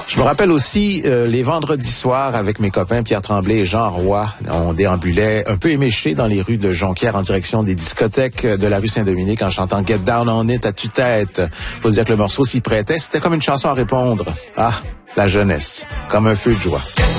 Je me rappelle aussi les vendredis soirs avec mes copains Pierre Tremblay et Jean Roy. On déambulait un peu éméchés dans les rues de Jonquière en direction des discothèques de la rue Saint-Dominique en chantant Get Down on It à tue-tête. Faut dire que le morceau s'y prêtait. C'était comme une chanson à répondre. Ah, la jeunesse, comme un feu de joie.